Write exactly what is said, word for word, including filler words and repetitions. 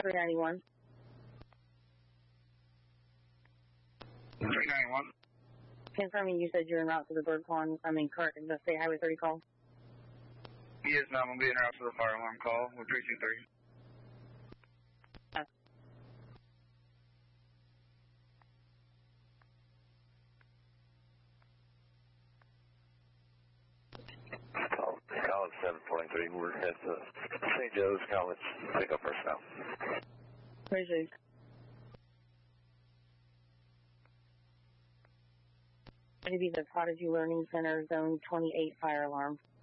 three ninety-one. three ninety-one. Confirming you said you're en route to the Bird Pond, I mean, Cart, the State Highway thirty call? Yes, ma'am. I'm being en route to the fire alarm call with precinct three. Uh. Call, call seven twenty-three. We're at uh, Saint Joe's College. Pick up personnel. Appreciate it. Maybe the Prodigy Learning Center Zone twenty-eight fire alarm.